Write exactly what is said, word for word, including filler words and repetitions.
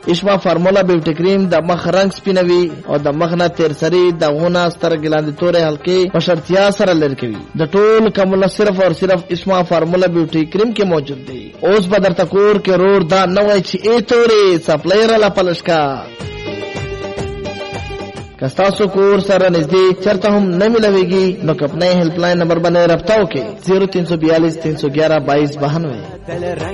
اشما فارمولا بیوټي کریم د مخ رنگ سپینوي او د مخ نه تیر سری د غونه سترګې لاندې تورې حلقې په شرطیا سره لري کوي. د ټول کمونه صرف او صرف اشما فارمولا بیوټي کریم کې موجود دی. اوس به درته کور کې رور دا نه وای چې ای تورې سپلایر لا پلشکا کستاسو کور سره نزدیک چرته هم نه ملويږي نو کپنه هیلپ لاین نمبر باندې رابطه وکړئ زیرو تین سو بیالیس تین سو گیارہ بائیس بانوے.